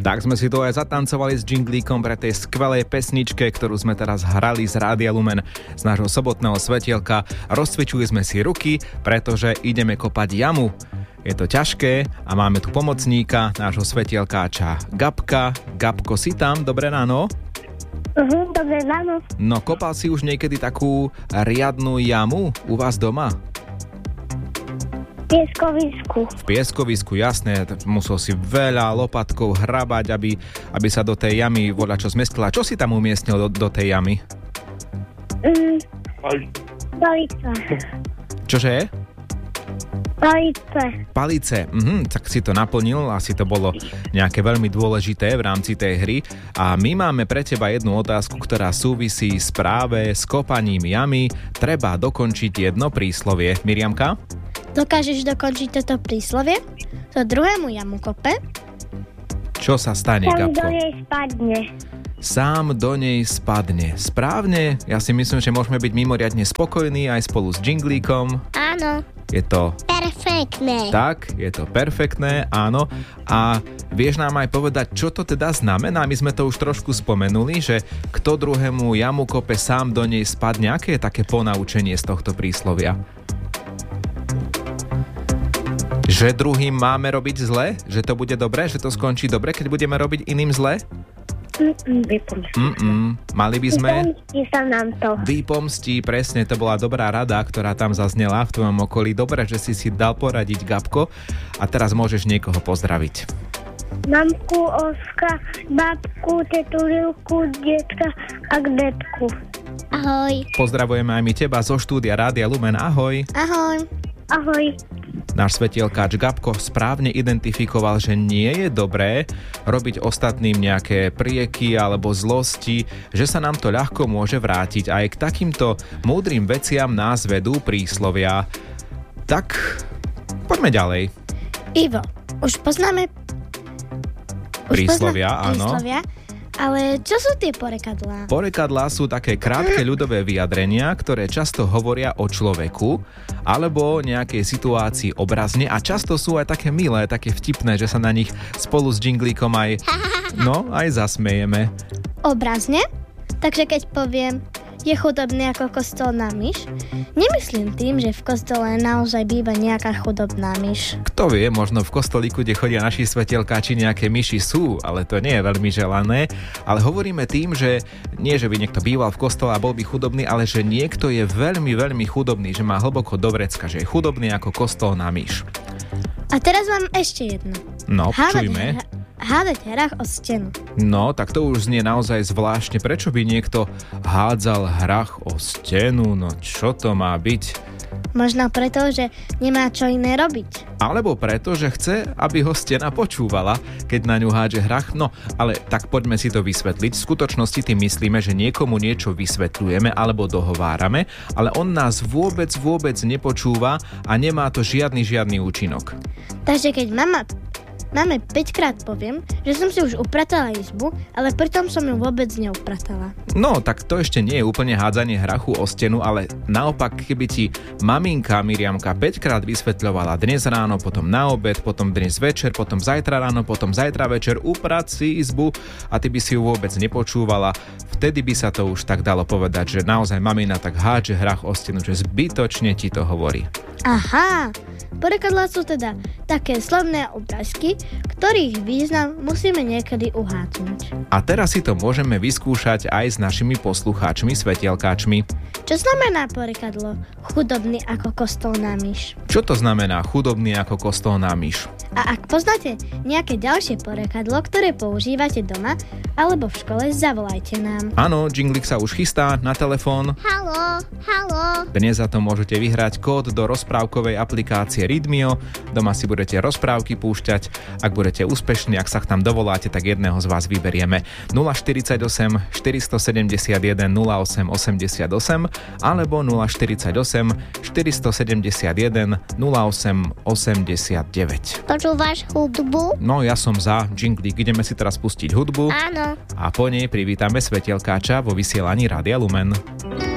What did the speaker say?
Tak sme si to aj zatancovali s džinglíkom pre tej skvelej pesničke, ktorú sme teraz hrali z Rádia Lumen z nášho sobotného svetielka. Rozcvičili sme si ruky, pretože ideme kopať jamu. Je to ťažké a máme tu pomocníka, nášho svetielkáča Gabka. Gabko, si tam? Dobré ráno? Dobré ráno. No, kopal si už niekedy takú riadnu jamu u vás doma? V pieskovisku, jasné. Musel si veľa lopatkou hrabať, aby sa do tej jamy voľačo zmestila. Čo si tam umiestnil do tej jamy? Palice. Čože? Palice. Tak si to naplnil, asi to bolo nejaké veľmi dôležité v rámci tej hry. A my máme pre teba jednu otázku, ktorá súvisí práve s kopaním jamy. Treba dokončiť jedno príslovie. Miriamka? Dokážeš dokončiť toto príslovie? To druhému jamu kope? Čo sa stane, Gabko? Sám do nej spadne. Sám do nej spadne. Správne? Ja si myslím, že môžeme byť mimoriadne spokojní aj spolu s džinglíkom. Áno. Je to perfektné. Tak, je to perfektné, áno. A vieš nám aj povedať, čo to teda znamená? My sme to už trošku spomenuli, že kto druhému jamu kope, sám do nej spadne. Aké je také ponaučenie z tohto príslovia? Že druhým máme robiť zle? Že to bude dobré? Že to skončí dobre, keď budeme robiť iným zle? Mali by sme... Vypomstí sa nám to. Vypomstí, presne, to bola dobrá rada, ktorá tam zaznela v tvojom okolí. Dobre, že si dal poradiť, Gabko. A teraz môžeš niekoho pozdraviť. Mamku, Oska, babku, tetu Lilku, detka a detku. Ahoj. Pozdravujeme aj my teba zo štúdia Rádia Lumen. Ahoj. Ahoj. Ahoj. Náš svetielkáč Gabko správne identifikoval, že nie je dobré robiť ostatným nejaké prieky alebo zlosti, že sa nám to ľahko môže vrátiť. Aj k takýmto múdrym veciam nás vedú príslovia. Tak, poďme ďalej. Ivo, už poznáme príslovia, áno. Ale čo sú tie porekadlá? Porekadlá sú také krátke ľudové vyjadrenia, ktoré často hovoria o človeku alebo nejakej situácii obrazne a často sú aj také milé, také vtipné, že sa na nich spolu s džinglíkom aj zasmejeme. Obrazne? Takže keď poviem, je chudobný ako kostolná myš, nemyslím tým, že v kostole naozaj býva nejaká chudobná myš. Kto vie, možno v kostolíku, kde chodia naši svetelkáči, nejaké myši sú, ale to nie je veľmi želané. Ale hovoríme tým, že nie, že by niekto býval v kostole a bol by chudobný, ale že niekto je veľmi, veľmi chudobný, že má hlboko do vrecka, že je chudobný ako kostolná myš. A teraz mám ešte jedno. No, čujme. Hádať hrách o stenu. No, tak to už znie naozaj zvláštne. Prečo by niekto hádzal hrách o stenu? No, čo to má byť? Možno preto, že nemá čo iné robiť. Alebo preto, že chce, aby ho stena počúvala, keď na ňu hádže hrách. No, ale tak poďme si to vysvetliť. V skutočnosti tým myslíme, že niekomu niečo vysvetľujeme alebo dohovárame, ale on nás vôbec nepočúva a nemá to žiadny účinok. Takže keď Máme 5-krát poviem, že som si už upratala izbu, ale pritom som ju vôbec neupratala. No, tak to ešte nie je úplne hádzanie hrachu o stenu, ale naopak, keby ti maminka Miriamka 5-krát vysvetľovala dnes ráno, potom na obed, potom dnes večer, potom zajtra ráno, potom zajtra večer, uprať si izbu a ty by si ju vôbec nepočúvala, vtedy by sa to už tak dalo povedať, že naozaj mamina tak hádže hrach o stenu, že zbytočne ti to hovorí. Aha, porekadlá sú teda také slovné obrázky, ktorých význam musíme niekedy uhádnuť. A teraz si to môžeme vyskúšať aj s našimi poslucháčmi, svetielkáčmi. Čo znamená porekadlo chudobný ako kostolná myš? Čo to znamená chudobný ako kostolná myš? A ak poznáte nejaké ďalšie porekadlo, ktoré používate doma alebo v škole, zavolajte nám. Áno, Jinglik sa už chystá na telefón. Haló. Dnes za to môžete vyhrať kód do rozprávkovej aplikácie Ridmio. Doma si budete rozprávky púšťať. Ak budete úspešní, ak sa tam dovoláte, tak jedného z vás vyberieme. 048 471 08 88 alebo 048 471 08 89. Počúvaš hudbu? No, ja som za Jinglik. Ideme si teraz pustiť hudbu. Áno. A po nej privítame svetielkáča vo vysielaní Rádia Lumen.